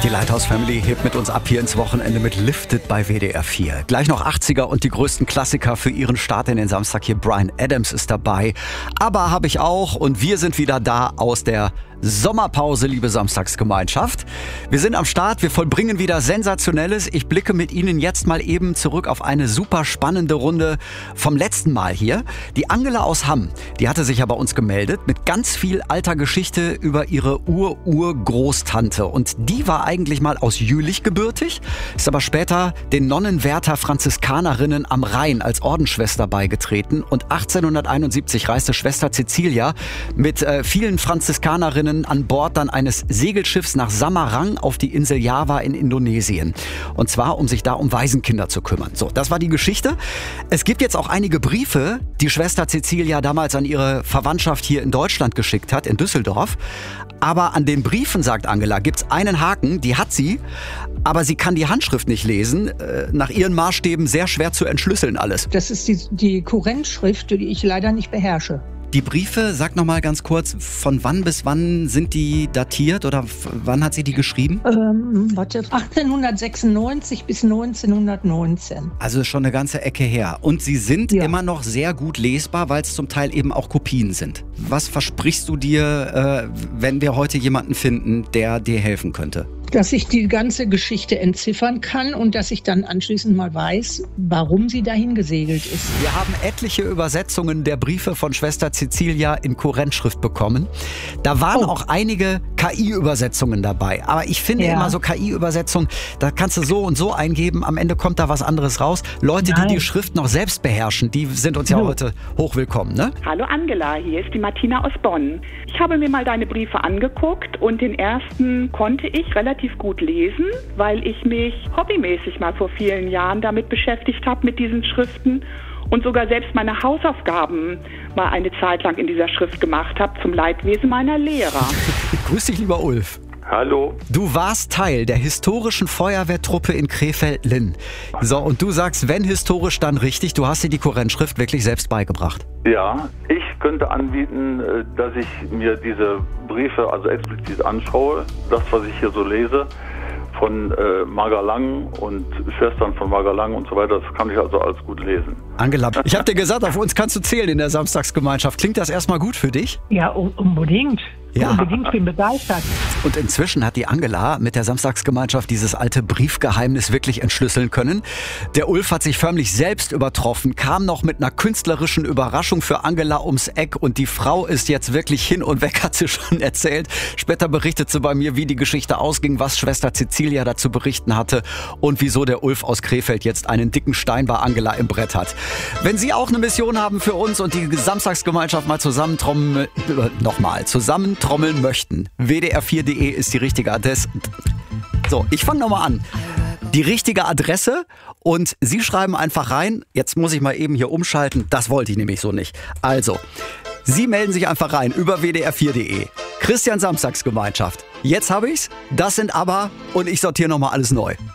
Die Lighthouse Family hebt mit uns ab hier ins Wochenende mit Lifted bei WDR 4. Gleich noch 80er und die größten Klassiker für ihren Start in den Samstag hier. Bryan Adams ist dabei. Aber habe ich auch und wir sind wieder da aus der Sommerpause, liebe Samstagsgemeinschaft. Wir sind am Start, wir vollbringen wieder Sensationelles. Ich blicke mit Ihnen jetzt mal eben zurück auf eine super spannende Runde vom letzten Mal hier. Die Angela aus Hamm, die hatte sich ja bei uns gemeldet mit ganz viel alter Geschichte über ihre Urgroßtante. Und die war eigentlich mal aus Jülich gebürtig, ist aber später den Nonnenwärter Franziskanerinnen am Rhein als Ordensschwester beigetreten. Und 1871 reiste Schwester Cecilia mit vielen Franziskanerinnen an Bord dann eines Segelschiffs nach Samarang auf die Insel Java in Indonesien. Und zwar, um sich da um Waisenkinder zu kümmern. So, das war die Geschichte. Es gibt jetzt auch einige Briefe, die Schwester Cecilia damals an ihre Verwandtschaft hier in Deutschland geschickt hat, in Düsseldorf. Aber an den Briefen, sagt Angela, gibt's einen Haken, die hat sie, aber sie kann die Handschrift nicht lesen. Nach ihren Maßstäben sehr schwer zu entschlüsseln alles. Das ist die Kurrentschrift, die ich leider nicht beherrsche. Die Briefe, sag noch mal ganz kurz, von wann bis wann sind die datiert oder wann hat sie die geschrieben? 1896 bis 1919. Also schon eine ganze Ecke her. Und sie sind immer noch sehr gut lesbar, weil es zum Teil eben auch Kopien sind. Was versprichst du dir, wenn wir heute jemanden finden, der dir helfen könnte? Dass ich die ganze Geschichte entziffern kann und dass ich dann anschließend mal weiß, warum sie dahin gesegelt ist. Wir haben etliche Übersetzungen der Briefe von Schwester Cecilia in Kurrentschrift bekommen. Da waren auch einige KI-Übersetzungen dabei. Aber ich finde immer so KI-Übersetzungen, da kannst du so und so eingeben, am Ende kommt da was anderes raus. Leute, die die Schrift noch selbst beherrschen, die sind uns ja heute hochwillkommen, ne? Hallo Angela, hier ist die Martina aus Bonn. Ich habe mir mal deine Briefe angeguckt und den ersten konnte ich relativ gut lesen, weil ich mich hobbymäßig mal vor vielen Jahren damit beschäftigt habe, mit diesen Schriften und sogar selbst meine Hausaufgaben mal eine Zeit lang in dieser Schrift gemacht habe, zum Leidwesen meiner Lehrer. Grüß dich, lieber Ulf. Hallo. Du warst Teil der historischen Feuerwehrtruppe in Krefeld-Linn. So, und du sagst, wenn historisch, dann richtig. Du hast dir die Kurrentschrift wirklich selbst beigebracht. Ja, ich könnte anbieten, dass ich mir diese Briefe also explizit anschaue. Das, was ich hier so lese, von Marga Lang und Schwestern von Marga Lang und so weiter, das kann ich also alles gut lesen. Angela, ich habe dir gesagt, auf uns kannst du zählen in der Samstagsgemeinschaft. Klingt das erstmal gut für dich? Ja, unbedingt. Ja. Unbedingt, bin begeistert. Und inzwischen hat die Angela mit der Samstagsgemeinschaft dieses alte Briefgeheimnis wirklich entschlüsseln können. Der Ulf hat sich förmlich selbst übertroffen, kam noch mit einer künstlerischen Überraschung für Angela ums Eck und die Frau ist jetzt wirklich hin und weg, hat sie schon erzählt. Später berichtet sie bei mir, wie die Geschichte ausging, was Schwester Cecilia dazu berichten hatte und wieso der Ulf aus Krefeld jetzt einen dicken Stein bei Angela im Brett hat. Wenn Sie auch eine Mission haben für uns und die Samstagsgemeinschaft mal zusammentrommeln möchten, WDR4.de ist die richtige Adresse. So, ich fange nochmal an. Die richtige Adresse und Sie schreiben einfach rein, jetzt muss ich mal eben hier umschalten, das wollte ich nämlich so nicht. Also, Sie melden sich einfach rein über WDR4.de. Christian Samstagsgemeinschaft. Jetzt habe ich's, das sind aber und ich sortiere nochmal alles neu.